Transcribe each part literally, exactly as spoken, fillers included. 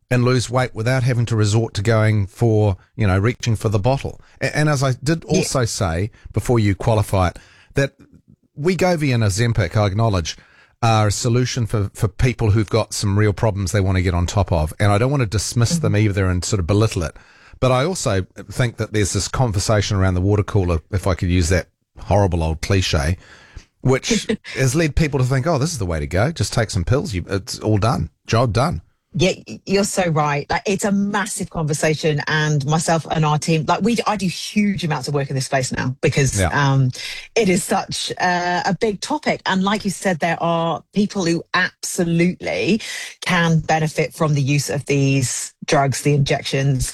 and lose weight without having to resort to going for, you know, reaching for the bottle. And, and as I did also yeah. say before you qualify it, that Wegovy and Ozempic, I acknowledge, are a solution for, for people who've got some real problems they want to get on top of. And I don't want to dismiss mm-hmm. them either and sort of belittle it. But I also think that there's this conversation around the water cooler, if I could use that horrible old cliche, which has led people to think, oh, this is the way to go. Just take some pills. You, it's all done. Job done. Yeah, you're so right. Like, it's a massive conversation, and myself and our team, like we, I do huge amounts of work in this space now because yeah. um, it is such uh, a big topic. And like you said, there are people who absolutely can benefit from the use of these drugs, the injections.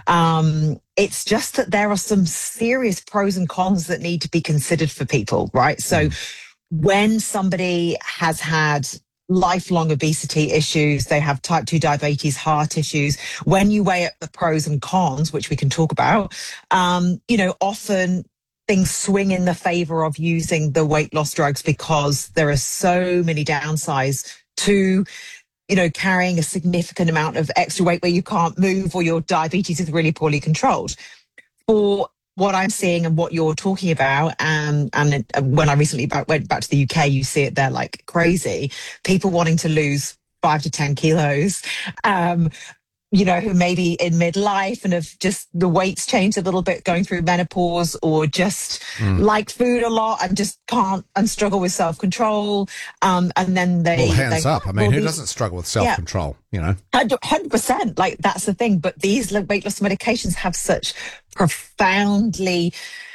Um, it's just that there are some serious pros and cons that need to be considered for people, right? So mm. when somebody has had lifelong obesity issues, they have type two diabetes, heart issues, when you weigh up the pros and cons, which we can talk about, um, you know, often things swing in the favor of using the weight loss drugs because there are so many downsides to, you know, carrying a significant amount of extra weight where you can't move or your diabetes is really poorly controlled. For what I'm seeing and what you're talking about, um, and when I recently back, went back to the U K, you see it there like crazy. People wanting to lose five to ten kilos, um, you know, who may be in midlife and have just the weight's changed a little bit going through menopause, or just mm. like food a lot and just can't and struggle with self-control. Um, and then they... Well, hands they, up. I mean, well, who these, doesn't struggle with self-control, yeah. you know? one hundred percent. Like, that's the thing. But these weight loss medications have such profoundly...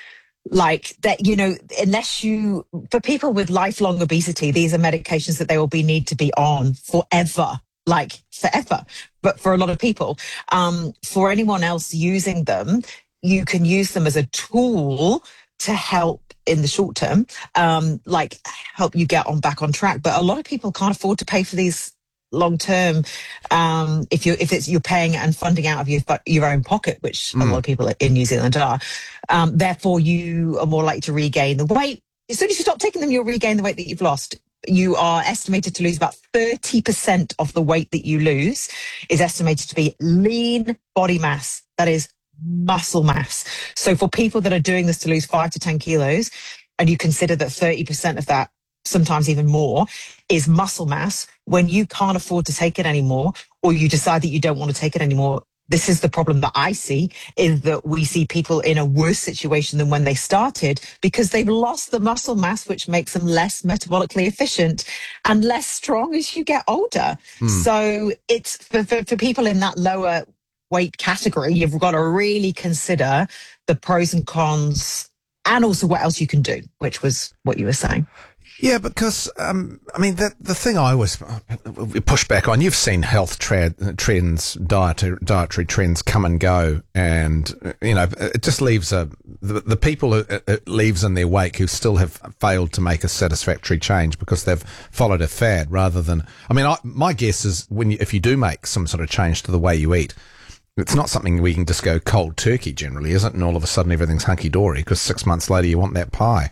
like that, you know, unless you... For people with lifelong obesity, these are medications that they will be need to be on forever. Like forever. But for a lot of people, um, for anyone else using them, you can use them as a tool to help in the short term, um, like help you get on back on track. But a lot of people can't afford to pay for these long term. Um, if you if it's you're paying and funding out of your your own pocket, which mm. a lot of people in New Zealand are. Um, therefore, you are more likely to regain the weight. As soon as you stop taking them, you'll regain the weight that you've lost. You are estimated to lose about thirty percent of the weight that you lose is estimated to be lean body mass. That is muscle mass. So for people that are doing this to lose five to ten kilos, and you consider that thirty percent of that, sometimes even more, is muscle mass, when you can't afford to take it anymore, or you decide that you don't want to take it anymore, this is the problem that I see, is that we see people in a worse situation than when they started because they've lost the muscle mass, which makes them less metabolically efficient and less strong as you get older. Mm. So it's for, for, for people in that lower weight category, you've got to really consider the pros and cons and also what else you can do, which was what you were saying. Yeah, because, um, I mean, the, the thing I always push back on, you've seen health tra- trends, dietary, dietary trends come and go, and, you know, it just leaves a, the, the people who it leaves in their wake who still have failed to make a satisfactory change because they've followed a fad rather than, I mean, I, my guess is when you, if you do make some sort of change to the way you eat, it's not something we can just go cold turkey generally, is it? And all of a sudden everything's hunky-dory because six months later you want that pie.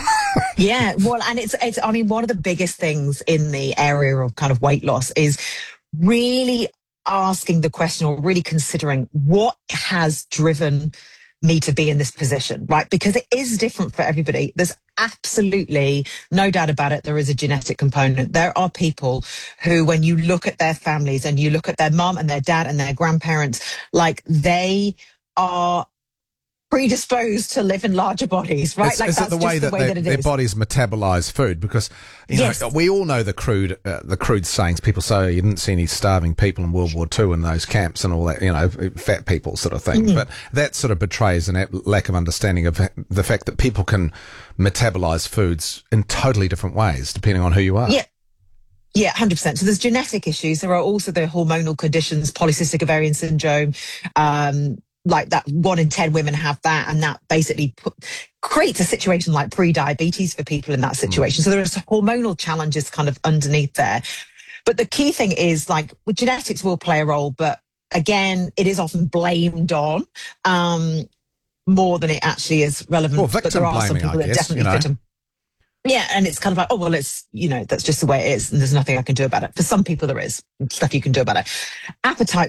Yeah, well, and it's, it's, I mean, one of the biggest things in the area of kind of weight loss is really asking the question or really considering what has driven me to be in this position, right? Because it is different for everybody. There's absolutely no doubt about it. There is a genetic component. There are people who, when you look at their families and you look at their mom and their dad and their grandparents, like they are predisposed to live in larger bodies, right? Is, like is that's it the way just that, the way they, that it their is. bodies metabolize food? Because you yes. know we all know the crude, uh, the crude sayings. People say, oh, you didn't see any starving people in World War Two in those camps and all that, you know, fat people sort of thing. Mm. But that sort of betrays a lack of understanding of the fact that people can metabolize foods in totally different ways depending on who you are. Yeah. Yeah, one hundred percent. So there's genetic issues. There are also the hormonal conditions, polycystic ovarian syndrome, um, like that one in ten women have that, and that basically put, creates a situation like pre-diabetes for people in that situation. Mm. So there's hormonal challenges kind of underneath there. But the key thing is, like, well, genetics will play a role, but again, it is often blamed on um, more than it actually is relevant. Well, victim but there are blaming, some people I that guess, definitely you know. victim. Yeah, and it's kind of like, oh, well, it's, you know, that's just the way it is, and there's nothing I can do about it. For some people, there is stuff you can do about it. Appetite